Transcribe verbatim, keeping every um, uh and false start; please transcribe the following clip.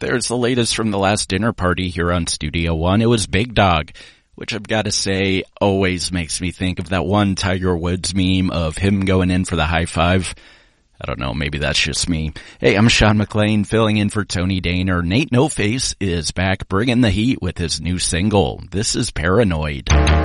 There's the latest from the last dinner party here on Studio One. It was Big Dog, which I've got to say always makes me think of that one Tiger Woods meme of him going in for the high five. I don't know, maybe that's just me. Hey, I'm Sean McLean filling in for Tony Daner. Nate No Face is back bringing the heat with his new single. This is Paranoid.